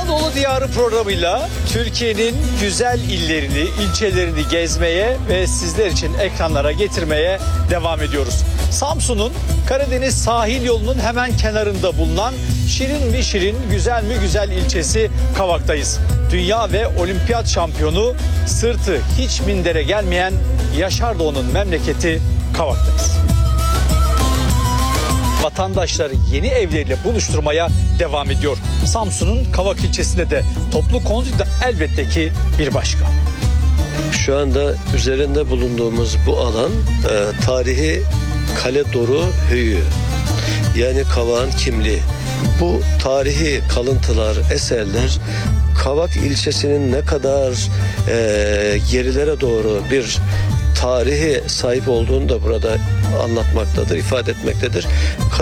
Anadolu Diyarı programıyla Türkiye'nin güzel illerini, ilçelerini gezmeye ve sizler için ekranlara getirmeye devam ediyoruz. Samsun'un Karadeniz sahil yolunun hemen kenarında bulunan şirin mi şirin, güzel mi güzel ilçesi Kavak'tayız. Dünya ve olimpiyat şampiyonu, sırtı hiç mindere gelmeyen Yaşar Doğu'nun memleketi Kavak'tayız. Vatandaşları yeni evleriyle buluşturmaya devam ediyor. Samsun'un Kavak ilçesinde de toplu konut da elbette ki bir başka. Şu anda üzerinde bulunduğumuz bu alan tarihi Kale Doru Höyü, yani Kavak'ın kimliği. Bu tarihi kalıntılar, eserler Kavak ilçesinin ne kadar gerilere doğru bir tarihi sahip olduğunu da burada anlatmaktadır, ifade etmektedir.